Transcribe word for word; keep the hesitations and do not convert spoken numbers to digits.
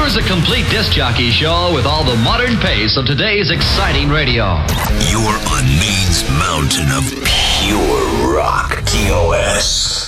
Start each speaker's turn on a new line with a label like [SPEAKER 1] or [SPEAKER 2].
[SPEAKER 1] Here's a complete disc jockey show with all the modern pace of today's exciting radio.
[SPEAKER 2] You're on Maine's mountain of pure rock. D O S.